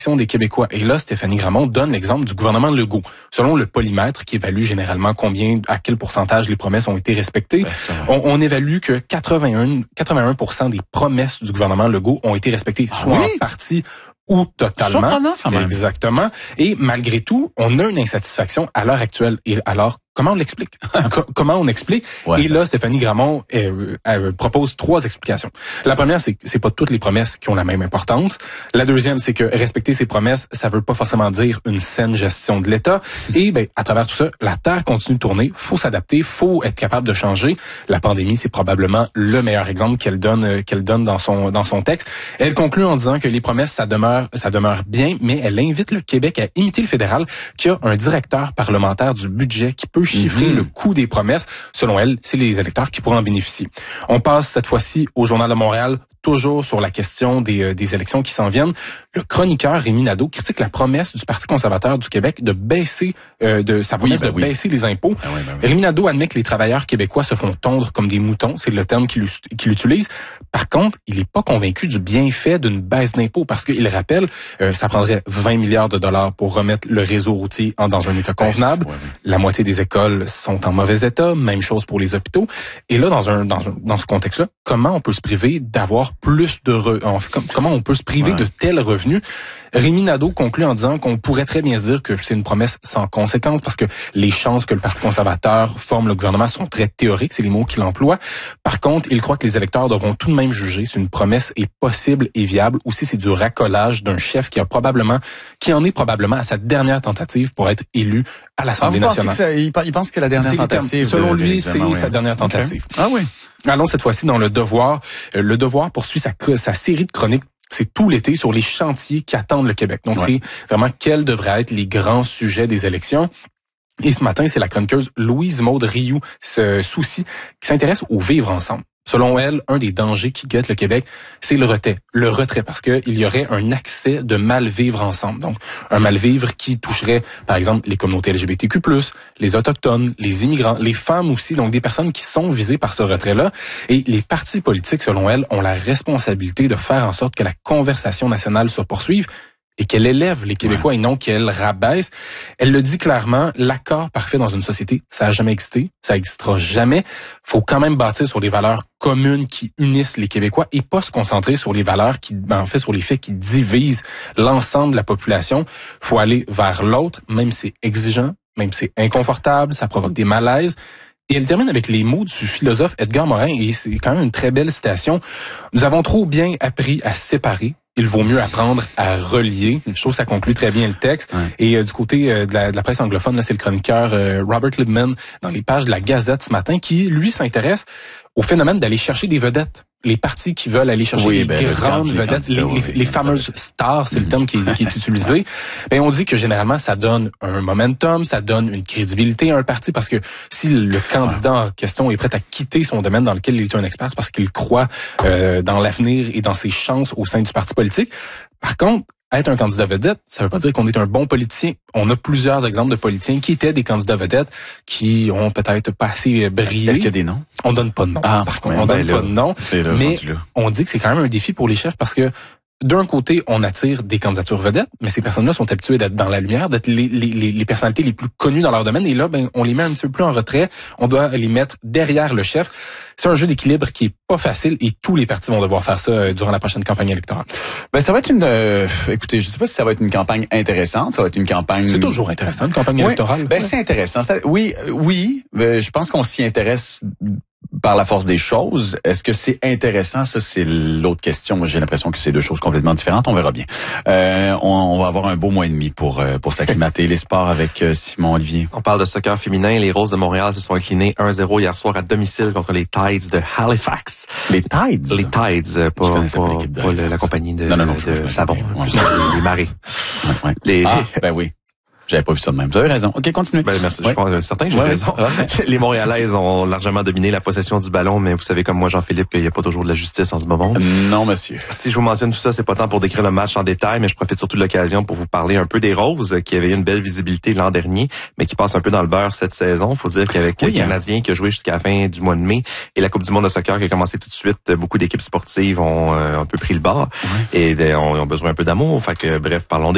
des Québécois. Et là, Stéphanie Gramont donne l'exemple du gouvernement Legault. Selon le polymètre, qui évalue généralement à quel pourcentage les promesses ont été respectées, on évalue que 81% des promesses du gouvernement Legault ont été respectées, soit en partie ou totalement. Surprenant quand même. Exactement. Et malgré tout, on a une insatisfaction à l'heure actuelle. Et alors, comment on l'explique? Comment on explique? Et là, Stéphanie Gramont propose 3 explications. La première, c'est pas toutes les promesses qui ont la même importance. La deuxième, c'est que respecter ses promesses, ça veut pas forcément dire une saine gestion de l'État. Et à travers tout ça, la Terre continue de tourner. Faut s'adapter, faut être capable de changer. La pandémie, c'est probablement le meilleur exemple qu'elle donne dans son texte. Elle conclut en disant que les promesses, ça demeure bien, mais elle invite le Québec à imiter le fédéral, qui a un directeur parlementaire du budget qui peut chiffrer le coût des promesses. Selon elle, c'est les électeurs qui pourront en bénéficier. On passe cette fois-ci au Journal de Montréal, toujours sur la question des élections qui s'en viennent. Le chroniqueur Rémi Nadeau critique la promesse du Parti conservateur du Québec de baisser baisser les impôts. Rémi Nadeau admet que les travailleurs québécois se font tondre comme des moutons, c'est le terme qu'il utilise. Par contre, il n'est pas convaincu du bienfait d'une baisse d'impôts parce qu'il rappelle, ça prendrait 20 milliards de dollars pour remettre le réseau routier dans un état convenable. La moitié des écoles sont en mauvais état, même chose pour les hôpitaux. Et là, dans ce contexte-là, comment on peut se priver d'avoir comment on peut se priver de tels revenus? Rémi Nadeau conclut en disant qu'on pourrait très bien se dire que c'est une promesse sans conséquence parce que les chances que le Parti conservateur forme le gouvernement sont très théoriques, c'est les mots qu'il emploie. Par contre, il croit que les électeurs devront tout de même juger si une promesse est possible et viable ou si c'est du racolage d'un chef qui en est probablement à sa dernière tentative pour être élu à l'Assemblée nationale. Il pense que c'est la dernière tentative. Selon lui, c'est sa dernière tentative. Ah oui. Allons cette fois-ci dans Le Devoir. Le Devoir poursuit sa série de chroniques. C'est tout l'été sur les chantiers qui attendent le Québec. Donc, c'est vraiment quels devraient être les grands sujets des élections. Et ce matin, c'est la chroniqueuse Louise-Maude Rioux, qui s'intéresse au vivre ensemble. Selon elle, un des dangers qui guette le Québec, c'est le retrait. Le retrait, parce que il y aurait un accès de mal-vivre ensemble. Donc, un mal-vivre qui toucherait, par exemple, les communautés LGBTQ+, les Autochtones, les immigrants, les femmes aussi, donc des personnes qui sont visées par ce retrait-là. Et les partis politiques, selon elle, ont la responsabilité de faire en sorte que la conversation nationale se poursuive et qu'elle élève les Québécois et non qu'elle rabaisse. Elle le dit clairement, l'accord parfait dans une société, ça n'a jamais existé, ça n'existera jamais. Faut quand même bâtir sur les valeurs communes qui unissent les Québécois et pas se concentrer sur les valeurs sur les faits qui divisent l'ensemble de la population. Faut aller vers l'autre, même si c'est exigeant, même si c'est inconfortable, ça provoque des malaises. Et elle termine avec les mots du philosophe Edgar Morin, et c'est quand même une très belle citation. « Nous avons trop bien appris à séparer. Il vaut mieux apprendre à relier. » Je trouve que ça conclut très bien le texte. Et du côté de la presse anglophone, là, c'est le chroniqueur Robert Libman dans les pages de la Gazette ce matin qui, lui, s'intéresse au phénomène d'aller chercher des vedettes. Les partis qui veulent aller chercher des grandes vedettes, les fameuses stars, c'est le terme qui est utilisé. On dit que généralement, ça donne un momentum, ça donne une crédibilité à un parti parce que si le candidat en question est prêt à quitter son domaine dans lequel il est un expert, c'est parce qu'il croit dans l'avenir et dans ses chances au sein du parti politique. Par contre, être un candidat vedette, ça veut pas dire qu'on est un bon politicien. On a plusieurs exemples de politiciens qui étaient des candidats vedettes, qui ont peut-être pas assez brillé. Est-ce qu'il y a des noms? On donne pas de nom. Parce qu'on donne pas de nom. Mais on dit que c'est quand même un défi pour les chefs parce que d'un côté, on attire des candidatures vedettes, mais ces personnes-là sont habituées d'être dans la lumière, d'être les personnalités les plus connues dans leur domaine. Et là, on les met un petit peu plus en retrait. On doit les mettre derrière le chef. C'est un jeu d'équilibre qui est pas facile et tous les partis vont devoir faire ça durant la prochaine campagne électorale. Ça va être écoutez, je sais pas si ça va être une campagne intéressante. Ça va être une campagne. C'est toujours intéressant, une campagne électorale. C'est intéressant. Oui. Je pense qu'on s'y intéresse par la force des choses. Est-ce que c'est intéressant? Ça, c'est l'autre question. Moi, j'ai l'impression que c'est deux choses complètement différentes. On verra bien. On va avoir un beau mois et demi pour s'acclimater. Les sports avec Simon Olivier. On parle de soccer féminin. Les Roses de Montréal se sont inclinées 1-0 hier soir à domicile contre les Tides de Halifax. Les Tides? Les Tides, pas la compagnie de savon. Les marées. Oui. J'avais pas vu ça de même. Vous avez raison. OK, continuez. Merci. Je pense certain que j'ai raison. Les Montréalaises ont largement dominé la possession du ballon, mais vous savez comme moi, Jean-Philippe, qu'il n'y a pas toujours de la justice en ce moment. Non, monsieur. Si je vous mentionne tout ça, c'est pas tant pour décrire le match en détail, mais je profite surtout de l'occasion pour vous parler un peu des Roses, qui avaient une belle visibilité l'an dernier, mais qui passent un peu dans le beurre cette saison. Faut dire qu'avec le Canadien qui a joué jusqu'à la fin du mois de mai et la Coupe du monde de soccer qui a commencé tout de suite, beaucoup d'équipes sportives ont un peu pris le bord et ont besoin un peu d'amour. Fait que, bref, parlons des